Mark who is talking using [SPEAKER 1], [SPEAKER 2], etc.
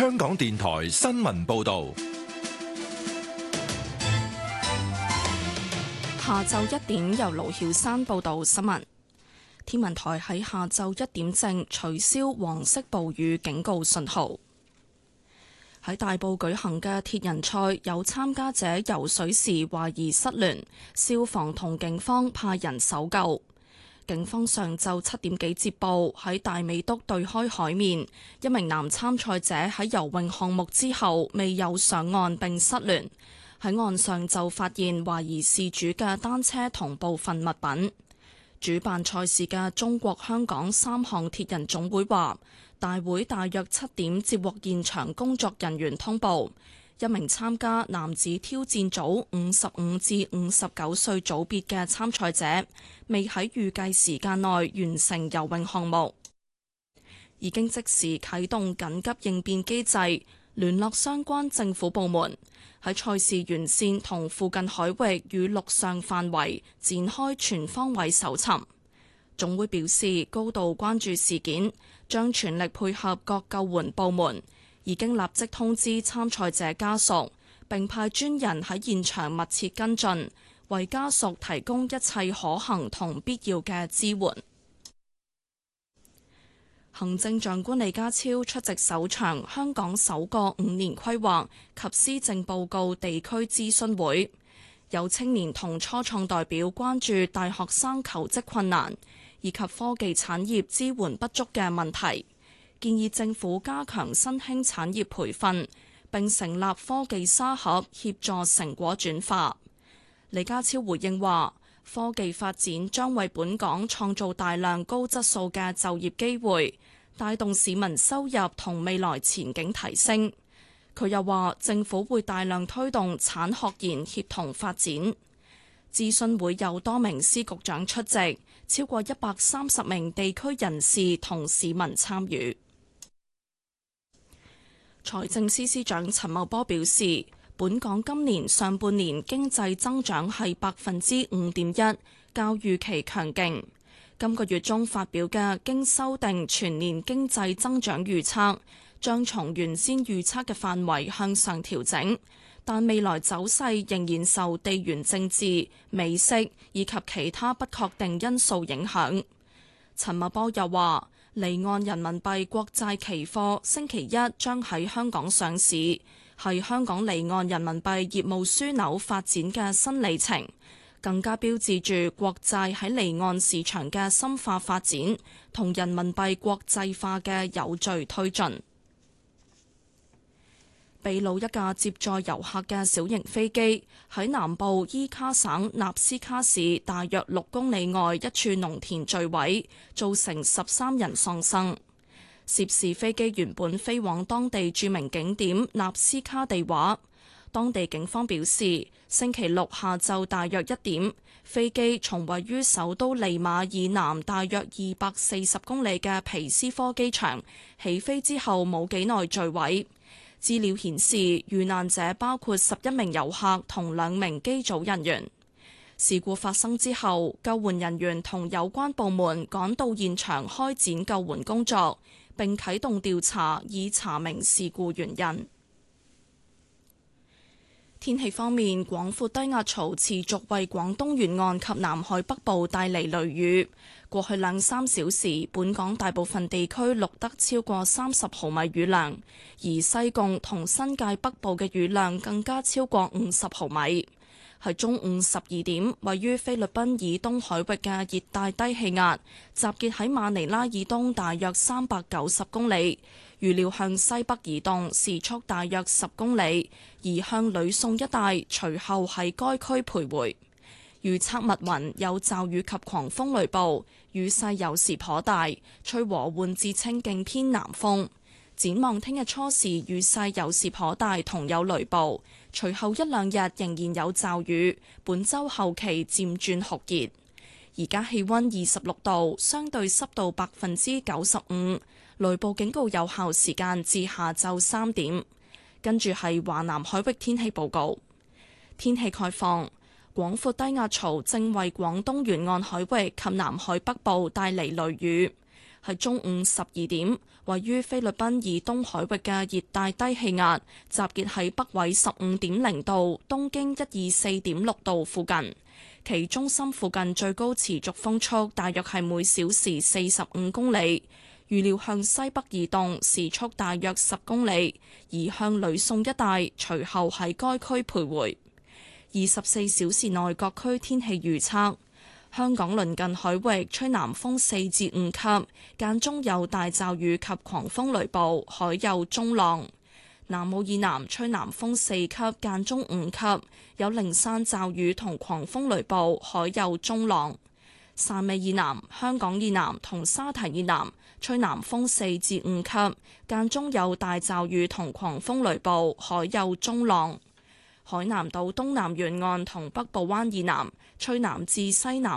[SPEAKER 1] 香港電台新聞報道。
[SPEAKER 2] 下晝1點由盧曉山報道新聞。天文台喺下晝1點正取消黃色暴雨警告信號。喺大埔舉行嘅鐵人賽，有參加者游水時懷疑失聯，消防同警方派人搜救。警方上晝7點幾接報，喺大美督對開海面，一名男參賽者喺游泳項目之後未有上岸並失聯，喺岸上就發現懷疑事主嘅單車同部分物品。主辦賽事嘅中國香港3項鐵人總會話，大會大約7點接獲現場工作人員通報，一名參加男子挑戰組55至59歲組別嘅參賽者未喺預計時間內完成游泳項目，已經即時啟動緊急應變機制，聯絡相關政府部門，喺賽事沿線同附近海域與陸上範圍展開全方位搜尋。總會表示高度關注事件，將全力配合各救援部門，已經立即通知參賽者家屬，並派專人喺現場密切跟進，為家屬提供一切可行同必要嘅支援。行政長官李家超出席首場香港首個5年規劃及施政報告地區諮詢會，有青年同初創代表關注大學生求職困難以及科技產業支援不足嘅問題，建議政府加強新興產業培訓，並成立科技沙盒協助成果轉化。李家超回應話，科技發展將為本港創造大量高質素嘅就業機會，帶動市民收入同未來前景提升。佢又話，政府會大量推動產學研協同發展。諮詢會有多名司局長出席，超過130名地區人士同市民參與。財政司司長陳茂波表示，本港今年上半年經濟增長係5.1%，較預期強勁。今個月中發表嘅經修訂全年經濟增長預測，將從原先預測嘅範圍向上調整，但未來走勢仍然受地緣政治、美息以及其他不確定因素影響。陳茂波又話，離岸人民幣國債期貨星期一將喺香港上市，係香港離岸人民幣業務樞紐發展嘅新里程，更加標誌住國債喺離岸市場嘅深化發展同人民幣國際化嘅有序推進。秘魯一架接載遊客嘅小型飛機喺南部伊卡省納斯卡市大約6公里外一處農田墜毀，造成13人喪生。涉事飛機原本飛往當地著名景點納斯卡地畫。當地警方表示，星期六下晝大約1點，飛機從位於首都利馬以南大約240公里嘅皮斯科機場起飛之後冇幾耐墜毀。資料顯示，遇難者包括11名遊客同2名機組人員。事故發生之後，救援人員同有關部門趕到現場開展救援工作，並啟動調查以查明事故原因。天氣方面，廣闊低壓槽持續為廣東沿岸及南海北部帶嚟雷雨。過去2-3小時，本港大部分地區錄得超過30毫米雨量，而西貢同新界北部嘅雨量更加超過50毫米。喺中午12點，位於菲律賓以東海域嘅熱帶低氣壓集結喺馬尼拉以東大約390公里，預料向西北移動，時速大約10公里，移向呂宋一帶，隨後喺該區徘徊。預測密雲，有驟雨及狂風雷暴，雨勢有時頗大，吹和緩至清勁偏南風。展望聽日初時雨勢有時頗大，同有雷暴，隨後1-2日仍然有驟雨。本週後期漸轉酷熱。而家氣溫26度，相對濕度95%，雷暴警告有效時間至下晝3點。跟住係華南海域天氣報告。天氣概況，廣闊低壓槽正為廣東沿岸海域及南海北部帶嚟雷雨。 喺中午12點，位於菲律賓以東海域嘅熱帶低氣壓集結喺北緯15.0度、東經124.6度附近，其中心附近最高持續風速大約係每小時45公里，預料向西北移動，時速大約10公里，移向呂宋一帶，隨後喺該區徘徊。24小時內各區天氣預測。香港鄰近海域吹南風4至5級，間中有大驟雨及狂風雷暴，海有中浪。南澳以南吹南風4級，間中5級，有零散驟雨同狂風雷暴，海有中浪。汕尾以南、香港以南同沙堤以南吹南風4至5級，間中有大驟雨同狂風雷暴，海有中浪。海南島東南沿岸同北部灣以南吹南至西南